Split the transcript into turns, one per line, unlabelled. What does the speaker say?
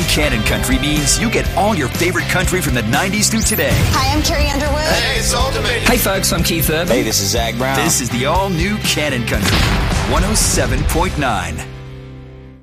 Canon Country means you get all your favorite country from the 90s through today.
Hi, I'm Carrie Underwood.
Hey, it's Ultimate.
Hey, folks, I'm Keith Urban.
Hey, this is Zach Brown.
This is the all-new Canon Country 107.9.